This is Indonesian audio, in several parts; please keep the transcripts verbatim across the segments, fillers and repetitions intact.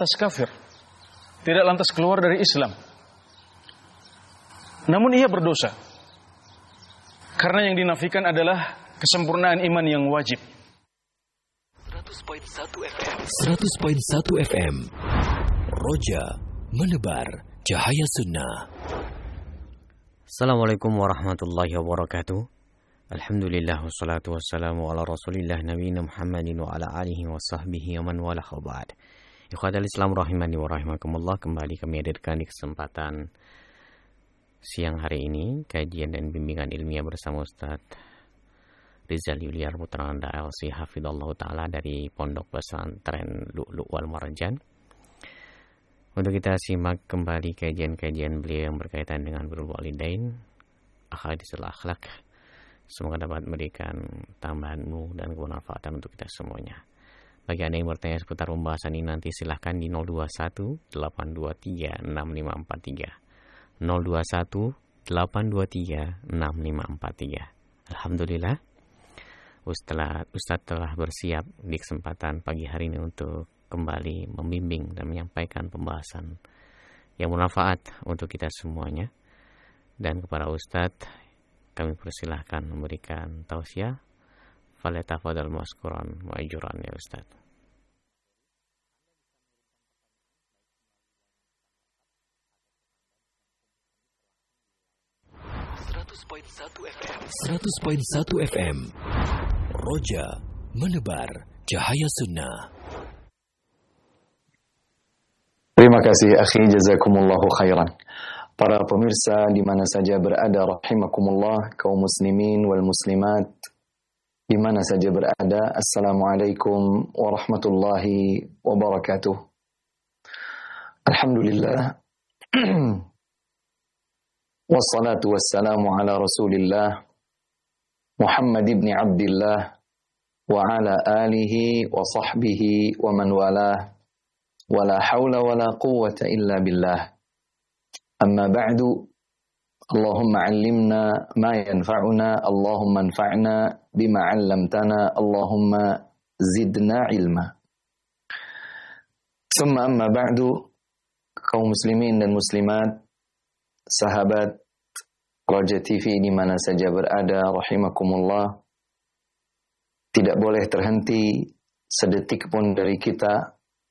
lantas kafir, tidak lantas keluar dari Islam. Namun ia berdosa. Karena yang dinafikan adalah kesempurnaan iman yang wajib. seratus koma satu F M seratus koma satu F M Roja menebar cahaya sunnah. Assalamualaikum warahmatullahi wabarakatuh. Alhamdulillah wassalatu wassalamu ala rasulillah nabiyina Muhammadin wa ala alihi wa sahbihi wa man walah wa ba'd. Ikhwatal Islam rahimani wa rahimakumullah, kembali kami hadirkan di kesempatan siang hari ini kajian dan bimbingan ilmiah bersama Ustaz Rizal Yuliar Putranda L C Hafidhallah Ta'ala dari Pondok Pesantren Lu'lu' wal Marjan. Untuk kita simak kembali kajian-kajian beliau yang berkaitan dengan birrul walidain, ahaditsul akhlak. Semoga dapat memberikan tambahan ilmu dan kebermanfaatan untuk kita semuanya. Bagi Anda yang bertanya seputar pembahasan ini, nanti silahkan di nol dua satu delapan dua tiga enam lima empat tiga nol dua satu delapan dua tiga enam lima empat tiga. Alhamdulillah, Ustaz, Ustaz telah bersiap di kesempatan pagi hari ini untuk kembali membimbing dan menyampaikan pembahasan yang bermanfaat untuk kita semuanya. Dan kepada Ustaz kami persilahkan memberikan tausiah. Falyatafadhal mashkuran ma'juran ya Ustaz. seratus koma satu F M seratus koma satu F M Roja menebar cahaya sunnah. Terima kasih akhi, jazakumullahu khairan. Para pemirsa di mana saja berada rahimakumullah, kaum muslimin wal muslimat di mana saja berada, assalamualaikum warahmatullahi wabarakatuh. Alhamdulillah. Wassalatu wassalamu ala Rasulillah Muhammad ibn Abdullah wa ala alihi wa sahbihi wa man walah, wa la hawla wa la quwwata illa billah. Amma ba'du. Allahumma 'allimna ma yanfa'una, Allahumma anfa'na bima 'allamtana, Allahumma zidna ilma. Summa amma ba'du, kaum muslimin dan muslimat, sahabat Roja T V di mana saja berada rahimakumullah, tidak boleh terhenti sedetik pun dari kita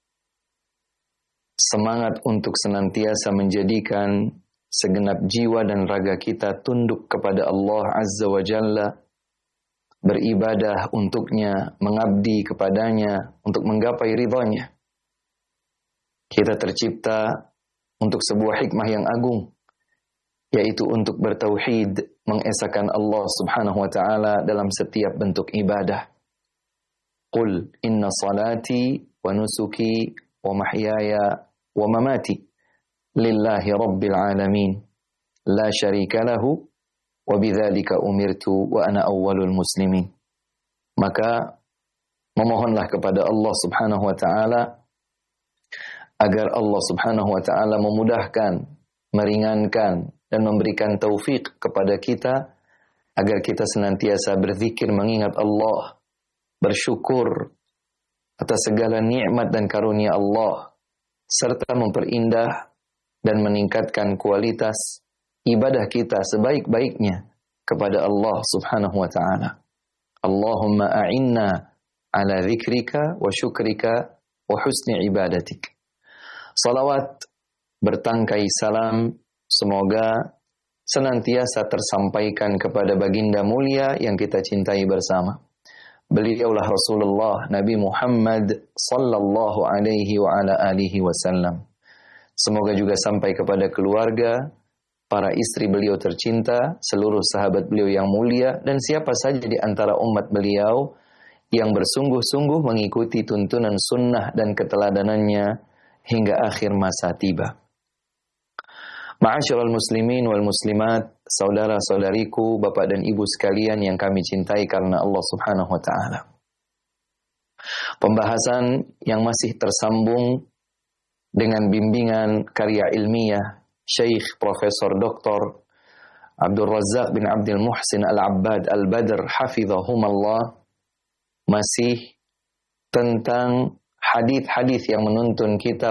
semangat untuk senantiasa menjadikan segenap jiwa dan raga kita tunduk kepada Allah Azza wa Jalla, beribadah untuknya, mengabdi kepadanya untuk menggapai ridhanya. Kita tercipta untuk sebuah hikmah yang agung, yaitu untuk bertauhid, mengesahkan Allah Subhanahu wa taala dalam setiap bentuk ibadah. Qul inna salati wa nusuki wa mahyaya wa mamati lillahi rabbil alamin la syarika lahu wa bidzalika umirtu wa ana awwalul muslimin. Maka memohonlah kepada Allah Subhanahu wa taala agar Allah Subhanahu wa taala memudahkan, meringankan dan memberikan taufik kepada kita agar kita senantiasa berzikir mengingat Allah, bersyukur atas segala nikmat dan karunia Allah, serta memperindah dan meningkatkan kualitas ibadah kita sebaik-baiknya kepada Allah Subhanahu wa taala. Allahumma a'inna ala dzikrika wa syukrika wa husni ibadatik. Salawat bertangkai salam semoga senantiasa tersampaikan kepada baginda mulia yang kita cintai bersama. Beliaulah Rasulullah Nabi Muhammad sallallahu alaihi wa ala alihi wasallam. Semoga juga sampai kepada keluarga, para istri beliau tercinta, seluruh sahabat beliau yang mulia, dan siapa saja di antara umat beliau yang bersungguh-sungguh mengikuti tuntunan sunnah dan keteladanannya hingga akhir masa tiba. Ma'asyiral muslimin wal muslimat, saudara-saudariku, bapak dan ibu sekalian yang kami cintai karena Allah Subhanahu wa taala. Pembahasan yang masih tersambung dengan bimbingan karya ilmiah Syekh Profesor Doktor Abdul Razak bin Abdul Muhsin Al-Abbad Al-Badr hafizahumallah, masih tentang hadis-hadis yang menuntun kita